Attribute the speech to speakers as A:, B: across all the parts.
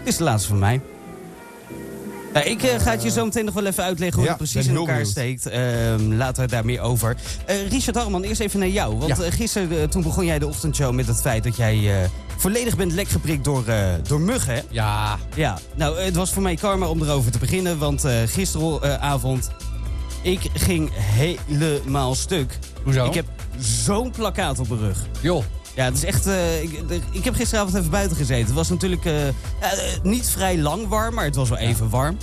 A: Dit is de laatste van mij. Ik ga het je zo meteen nog wel even uitleggen hoe het precies in elkaar steekt. Later daar meer over. Richard Harman, eerst even naar jou. Want gisteren toen begon jij de ochtendshow met het feit dat jij volledig bent lek geprikt door muggen.
B: Ja.
A: Ja, nou het was voor mij karma om erover te beginnen. Want gisteravond, ik ging helemaal stuk.
B: Hoezo?
A: Ik heb zo'n plakkaat op mijn rug.
B: Joh.
A: Ja, het is echt... ik heb gisteravond even buiten gezeten. Het was natuurlijk niet vrij lang warm, maar het was wel even warm.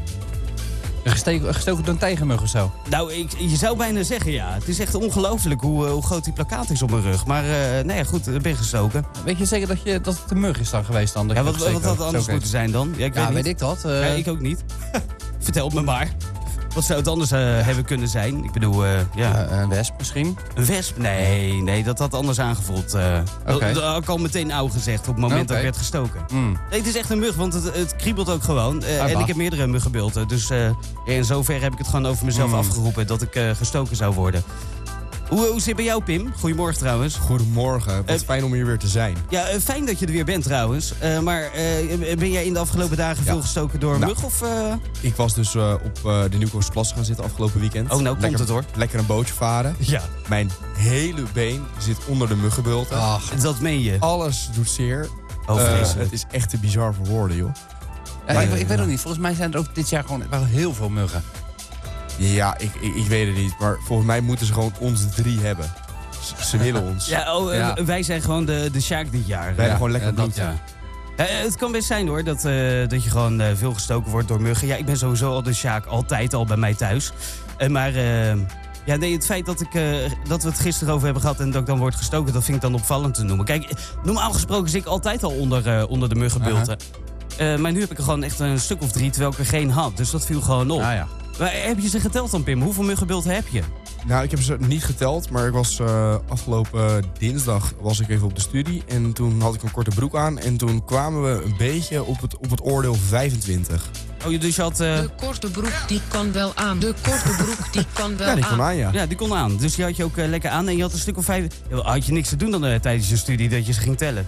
B: Gestoken door een tijgermug of zo?
A: Nou, je zou bijna zeggen ja. Het is echt ongelooflijk hoe groot die plakkaat is op mijn rug. Maar nee, ja, goed, ik ben gestoken.
B: Weet je zeker dat het een mug is dan geweest dan?
A: Ja, wat had het anders moeten zijn dan? Ja,
B: weet ik dat.
A: Ja, ik ook niet. Vertel het me maar. Wat zou het anders hebben kunnen zijn? Ik bedoel,
B: een wesp misschien?
A: Een wesp? Nee, dat had anders aangevoeld. Dat had ik al meteen nauw gezegd op het moment dat ik werd gestoken. Nee, het is echt een mug, want het kriebelt ook gewoon. En ik heb meerdere muggenbulten. Dus in zover heb ik het gewoon over mezelf afgeroepen dat ik gestoken zou worden. Hoe zit het bij jou, Pim? Goedemorgen trouwens.
C: Goedemorgen, wat fijn om hier weer te zijn.
A: Ja, fijn dat je er weer bent trouwens. Maar ben jij in de afgelopen dagen veel gestoken door een mug? Of,
C: Ik was dus op de Nieuwkoopsterplassen gaan zitten afgelopen weekend.
A: Oh, nou komt het hoor.
C: Lekker een bootje varen.
A: Ja.
C: Mijn hele been zit onder de muggenbulten.
A: Ach, dat meen je.
C: Alles doet zeer. Het is echt te bizar voor woorden, joh.
B: Ja, ik weet het niet. Volgens mij zijn er ook dit jaar gewoon wel heel veel muggen.
C: Ja, ik weet het niet. Maar volgens mij moeten ze gewoon ons 3 hebben. Ze willen ons.
A: Ja, wij zijn gewoon de Sjaak dit jaar.
C: Wij hebben gewoon lekker bloed.
A: Het kan best zijn hoor, dat je gewoon veel gestoken wordt door muggen. Ja, ik ben sowieso al de Sjaak, altijd al bij mij thuis. Maar het feit dat we het gisteren over hebben gehad en dat ik dan word gestoken, dat vind ik dan opvallend te noemen. Kijk, normaal gesproken zit ik altijd al onder de muggenbulten. Maar nu heb ik er gewoon echt een stuk of 3, terwijl ik er geen had. Dus dat viel gewoon op.
B: Ja.
A: Maar heb je ze geteld dan, Pim? Hoeveel muggenbulten heb je?
C: Nou, ik heb ze niet geteld, maar ik was afgelopen dinsdag was ik even op de studie. En toen had ik een korte broek aan en toen kwamen we een beetje op het oordeel 25.
A: Oh, dus je had...
D: De korte broek, die kan wel aan. De korte broek, die kan wel aan.
C: Ja, die kon aan, ja.
A: Ja, die kon aan. Dus die had je ook lekker aan en je had een stuk of 5... Had je niks te doen dan tijdens je studie dat je ze ging tellen?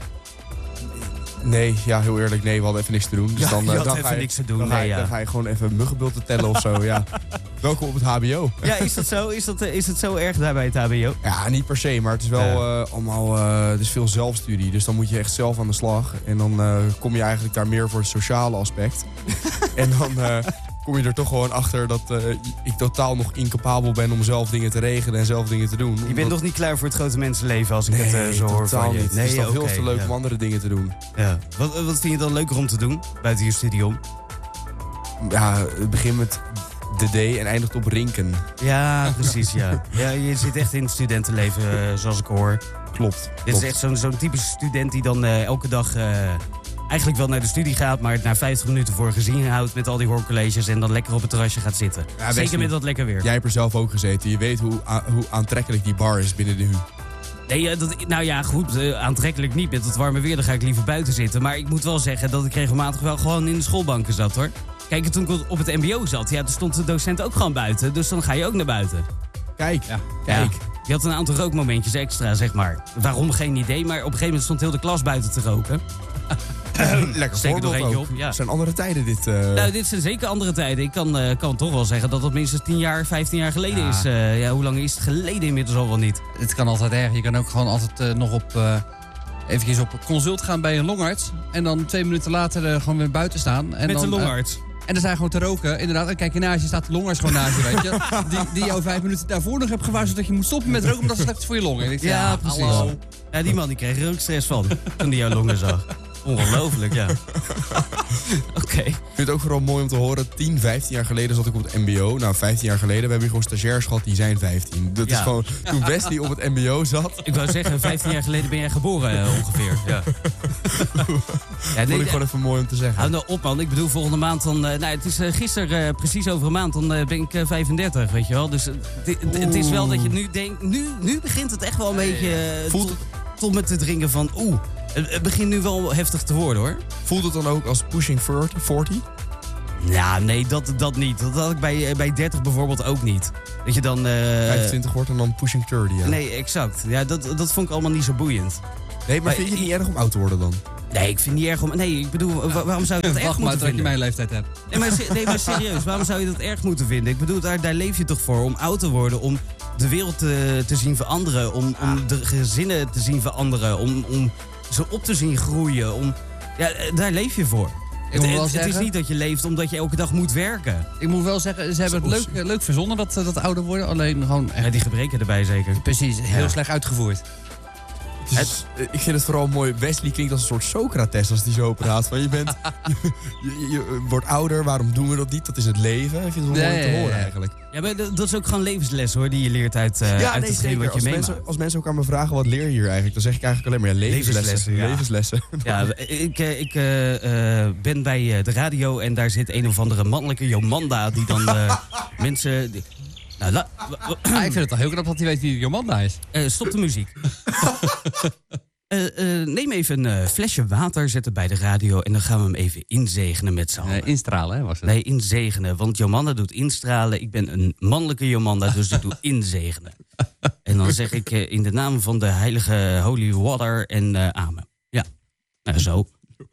C: Nee, ja, heel eerlijk, nee, we hadden even niks te doen. Dus dan
A: even niks te doen.
C: Dan ga je gewoon even muggenbulten tellen of zo, ja. Welkom op het hbo.
A: Ja, is dat zo? Is het zo erg daar bij het hbo?
C: Ja, niet per se, maar het is wel allemaal... het is veel zelfstudie, dus dan moet je echt zelf aan de slag. En dan kom je eigenlijk daar meer voor het sociale aspect. En dan kom je er toch gewoon achter dat ik totaal nog incapabel ben om zelf dingen te regelen en zelf dingen te doen.
A: Je bent nog niet klaar voor het grote mensenleven als ik het zo hoor van je.
C: Niet. Het is toch veel te leuk om andere dingen te doen.
A: Ja. Wat vind je dan leuker om te doen buiten je studie om?
C: Ja, het begint met de D en eindigt op rinken.
A: Ja, precies, ja. Ja, je zit echt in het studentenleven, zoals ik hoor.
C: Klopt.
A: Dit is echt zo'n typische student die dan elke dag... eigenlijk wel naar de studie gaat, maar het na 50 minuten voor gezien houdt met al die hoorcolleges en dan lekker op het terrasje gaat zitten. Ja, zeker met dat lekker weer.
C: Jij hebt er zelf ook gezeten. Je weet hoe aantrekkelijk die bar is binnen de HU.
A: Nee, nou ja, goed, aantrekkelijk niet. Met dat warme weer, dan ga ik liever buiten zitten. Maar ik moet wel zeggen dat ik regelmatig wel gewoon in de schoolbanken zat, hoor. Kijk, toen ik op het mbo zat, ja, toen stond de docent ook gewoon buiten. Dus dan ga je ook naar buiten.
C: Kijk,
A: ja.
C: kijk.
A: Ja. Je had een aantal rookmomentjes extra, zeg maar. Waarom, geen idee, maar op een gegeven moment stond heel de klas buiten te roken.
C: Lekker
A: steek er nog eentje op.
C: Ja. Het zijn andere tijden dit.
A: Nou, dit zijn zeker andere tijden. Ik kan toch wel zeggen dat dat minstens 10 jaar, 15 jaar geleden is. Hoe lang is het geleden inmiddels al wel niet?
B: Het kan altijd erg. Je kan ook gewoon altijd nog eventjes op consult gaan bij een longarts. En dan 2 minuten later gewoon weer buiten staan. En
A: met
B: dan,
A: de longarts?
B: En dan zijn gewoon te roken, inderdaad. En kijk je naast je, staat de longarts gewoon naast je, weet je. Die jou 5 minuten daarvoor nog hebt gewaarschuwd dat je moet stoppen met roken, omdat het slecht is voor je longen. En ik dacht,
A: ja, precies. Hallo. Ja, die man die kreeg er ook stress van toen hij jouw longen zag. Ongelooflijk, ja. Oké.
C: Ik vind het ook vooral mooi om te horen. 10, 15 jaar geleden zat ik op het mbo. Nou, 15 jaar geleden. We hebben hier gewoon stagiairs gehad, die zijn 15. Dat is gewoon toen Wesley op het mbo zat.
A: Ik wou zeggen, 15 jaar geleden ben jij geboren ongeveer. Ja.
C: Ja, vond ik gewoon even mooi om te zeggen.
A: Hou nou op, man. Ik bedoel, volgende maand dan... het is gisteren, precies over een maand, dan ben ik 35, weet je wel. Dus het is wel dat je nu denkt... Nu begint het echt wel een beetje... tot met het dringen van... Het begint nu wel heftig te worden, hoor.
C: Voelt het dan ook als pushing 40?
A: Ja, nee, dat niet. Dat had ik bij 30 bijvoorbeeld ook niet. Dat je dan...
C: 25 wordt en dan pushing 30, ja.
A: Nee, exact. Ja, dat vond ik allemaal niet zo boeiend.
C: Nee, maar vind je het niet erg om oud te worden dan?
A: Nee, ik vind het niet erg om... Nee, ik bedoel, waarom zou je dat erg
B: Wacht maar
A: moeten
B: tot je
A: vinden?
B: mijn leeftijd hebt.
A: Nee, maar serieus, waarom zou je dat erg moeten vinden? Ik bedoel, daar leef je toch voor, om oud te worden, om de wereld te zien veranderen, om de gezinnen te zien veranderen, om ze op te zien groeien. Daar leef je voor.
B: Ik moet wel
A: Het is
B: zeggen-
A: niet dat je leeft omdat je elke dag moet werken.
B: Ik moet wel zeggen, ze hebben het leuk verzonnen dat ouder worden. Alleen gewoon echt
A: Ja, die gebreken erbij zeker.
B: precies heel slecht uitgevoerd.
C: Ik vind het vooral mooi. Wesley klinkt als een soort Socrates als die zo praat. Van, je wordt ouder, waarom doen we dat niet? Dat is het leven. Ik vind het wel mooi om te horen eigenlijk.
A: Ja, maar dat is ook gewoon levensles hoor, die je leert uit hetgeen wat je meemaakt.
C: Als mensen ook aan me vragen, wat leer je hier eigenlijk? Dan zeg ik eigenlijk alleen maar levenslessen.
A: Levenslessen, ja.
C: Levenslessen.
A: Ik ben bij de radio en daar zit een of andere mannelijke Jomanda die dan mensen...
B: Ik vind het toch heel knap dat hij weet wie Jomanda is.
A: Stop de muziek. Neem even een flesje water, zet het bij de radio en dan gaan we hem even inzegenen met z'n allen.
B: Instralen, hè, was het?
A: Nee, inzegenen, want Jomanda doet instralen. Ik ben een mannelijke Jomanda, dus ik doe inzegenen. En dan zeg ik in de naam van de heilige Holy Water en amen. Ja, nou zo.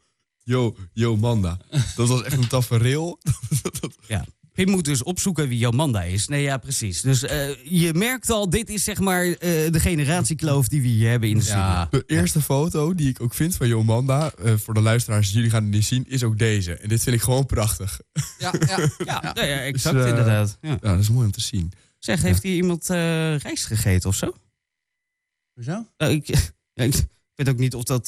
C: Yo, Manda. Dat was echt een tafereel.
A: Ja. Je moet dus opzoeken wie Jomanda is. Nee, ja, precies. Dus je merkt al, dit is zeg maar de generatiekloof die we hier hebben in de studio.
B: Ja.
C: De eerste foto die ik ook vind van Jomanda, voor de luisteraars, jullie gaan het niet zien, is ook deze. En dit vind ik gewoon prachtig.
B: Ja.
A: Ja, exact
C: Dus,
A: inderdaad. Ja.
C: Ja, dat is mooi om te zien.
A: Zeg, heeft hier iemand rijst gegeten of zo?
B: Hoezo?
A: Ik weet ook niet of dat...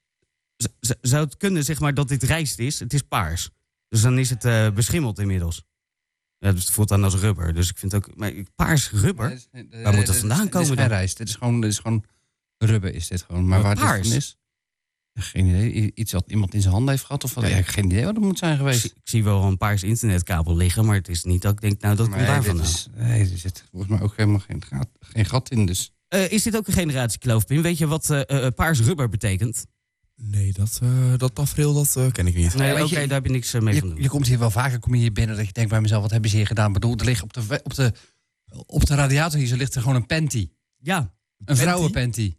A: zou het kunnen, zeg maar, dat dit rijst is? Het is paars. Dus dan is het beschimmeld inmiddels. Ja, dus het voelt dan als rubber. Dus ik vind ook... Maar paars rubber? Waar moet dat vandaan komen
B: Dit is
A: dan?
B: geen rijst. Dit is gewoon rubber is dit gewoon. Maar waar
A: paars?
B: dit van is? Geen idee. Iets wat iemand in zijn handen heeft gehad of wat? Ja, ik heb geen idee wat het moet zijn geweest.
A: Ik zie wel een paars internetkabel liggen, maar het is niet dat ik denk, nou, dat komt daar vandaan.
B: Er zit volgens mij ook helemaal geen gat in. Dus.
A: Is dit ook een generatiekloof, Pim? Weet je wat paars rubber betekent?
C: Nee, dat tafereel, dat ken ik niet.
A: Nee,
B: weet
A: oké,
B: je,
A: daar heb je niks mee van doen.
B: Je komt hier wel vaker binnen dat je denkt bij mezelf, wat hebben ze hier gedaan? Ik bedoel, er ligt op de radiator hier, zo ligt er gewoon een panty.
A: Ja,
B: Een vrouwenpanty.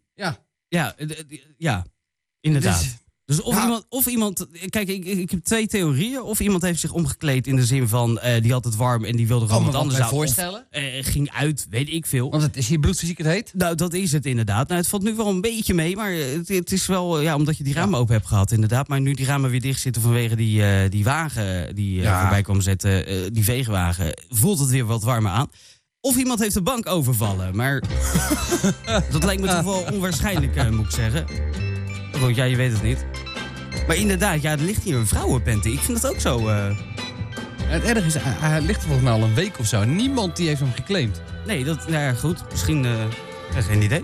A: ja, inderdaad. Dus
C: Ja.
A: of iemand... Kijk, ik heb twee theorieën. Of iemand heeft zich omgekleed in de zin van... die had het warm en die wilde gewoon wat anders aan.
B: Voorstellen.
A: Of ging uit, weet ik veel.
B: Want het is hier bloedfysiek het heet.
A: Nou, dat is het inderdaad. Nou, het valt nu wel een beetje mee, maar het is wel... Ja, omdat je die ramen open hebt gehad, inderdaad. Maar nu die ramen weer dicht zitten vanwege die wagen die voorbij kwam zetten... die veegwagen, voelt het weer wat warmer aan. Of iemand heeft de bank overvallen, maar... dat lijkt me toch wel onwaarschijnlijk, moet ik zeggen. Goed, ja, je weet het niet. Maar inderdaad, ja, er ligt hier een vrouwenpanty. Ik vind dat ook zo...
B: Het erg is, hij ligt volgens mij al een week of zo. Niemand die heeft hem geclaimd.
A: Nee, dat... Nou ja, goed. Misschien... geen idee.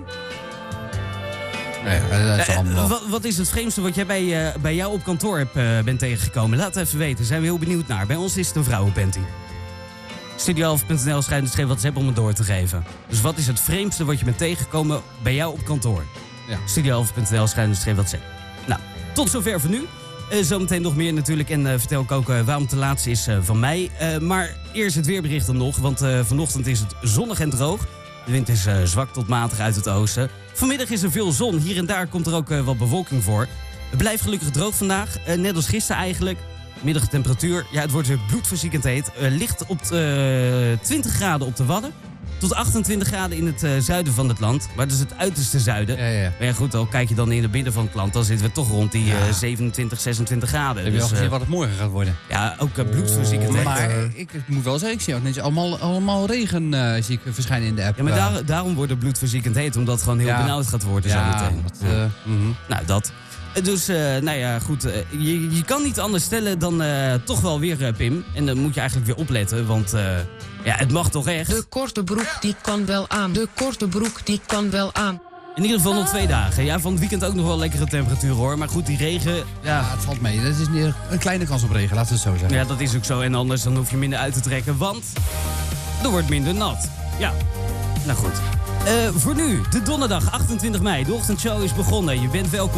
B: Nou ja, dat is allemaal.
A: Wat is het vreemdste wat jij bij jou op kantoor bent tegengekomen? Laat het even weten. Zijn we heel benieuwd naar. Bij ons is het een vrouwenpanty. Studio11.nl schrijft wat ze hebben om het door te geven. Dus wat is het vreemdste wat je bent tegengekomen bij jou op kantoor?
B: Ja.
A: Studio11.nl schrijft wat ze. Nou, tot zover voor nu. Zometeen nog meer natuurlijk. En vertel ik ook waarom het de laatste is van mij. Maar eerst het weerbericht dan nog. Want vanochtend is het zonnig en droog. De wind is zwak tot matig uit het oosten. Vanmiddag is er veel zon. Hier en daar komt er ook wat bewolking voor. Het blijft gelukkig droog vandaag. Net als gisteren eigenlijk. Middagtemperatuur, ja, het wordt weer bloedverziekend heet. Ligt op 20 graden op de Wadden. Tot 28 graden in het zuiden van het land. Maar dat is het uiterste zuiden.
B: Ja.
A: Maar ja, goed, al kijk je dan in het midden van het land... dan zitten we toch rond die 27, 26 graden.
B: Heb je al gezien wat het morgen gaat worden?
A: Ja, ook bloedverziekend heet.
B: Maar ik moet wel zeggen, ik zie ook net allemaal regen zie ik verschijnen in de app.
A: Ja, maar daarom wordt het bloedverziekend heet. Omdat het gewoon heel benauwd gaat worden zometeen. Nou, dat... Dus, nou ja, goed. Je kan niet anders stellen dan toch wel weer Pim. En dan moet je eigenlijk weer opletten, want ja, het mag toch echt.
D: De korte broek die kan wel aan. De korte broek die kan wel aan.
A: In ieder geval nog 2 dagen. Ja, van het weekend ook nog wel lekkere temperaturen hoor. Maar goed, die regen,
B: Ja, het valt mee. Dat is een kleine kans op regen, laten we het zo zeggen.
A: ja, dat is ook zo. En anders dan hoef je minder uit te trekken, want er wordt minder nat. Ja, nou goed. Voor nu, de donderdag 28 mei. De ochtendshow is begonnen. Je bent welkom.